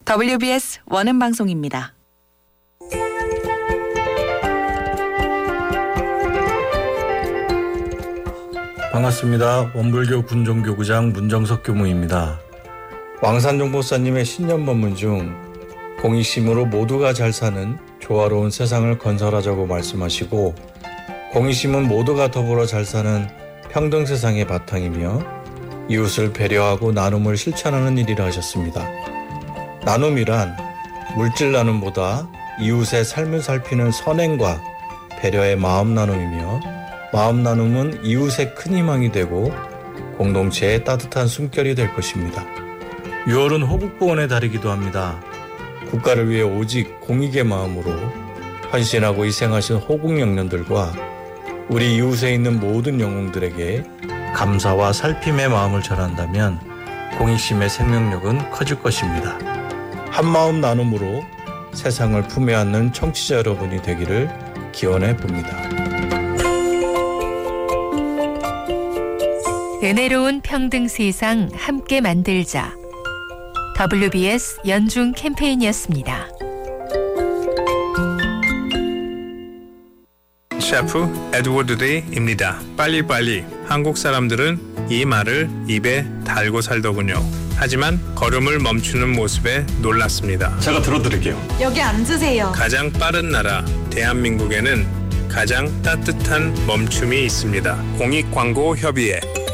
WBS 원음 방송입니다. 반갑습니다. 원불교 군종교구장 문정석 교무입니다. 왕산종보사님의 신년법문 중 공이심으로 모두가 잘 사는 조화로운 세상을 건설하자고 말씀하시고, 공이심은 모두가 더불어 잘 사는 평등 세상의 바탕이며 이웃을 배려하고 나눔을 실천하는 일이라 하셨습니다. 나눔이란 물질 나눔보다 이웃의 삶을 살피는 선행과 배려의 마음 나눔이며, 마음 나눔은 이웃의 큰 희망이 되고 공동체의 따뜻한 숨결이 될 것입니다. 6월은 호국보훈의 달이기도 합니다. 국가를 위해 오직 공익의 마음으로 헌신하고 희생하신 호국 영령들과 우리 이웃에 있는 모든 영웅들에게 감사와 살핌의 마음을 전한다면 공익심의 생명력은 커질 것입니다. 한마음 나눔으로 세상을 품에 안는 청취자 여러분이 되기를 기원해 봅니다. 은혜로운 평등 세상 함께 만들자. WBS 연중 캠페인이었습니다. 셰프 에드워드 데이입니다. 빨리빨리. 한국 사람들은 이 말을 입에 달고 살더군요. 하지만 걸음을 멈추는 모습에 놀랐습니다. 제가 들어드릴게요. 여기 앉으세요. 가장 빠른 나라 대한민국에는 가장 따뜻한 멈춤이 있습니다. 공익광고협의회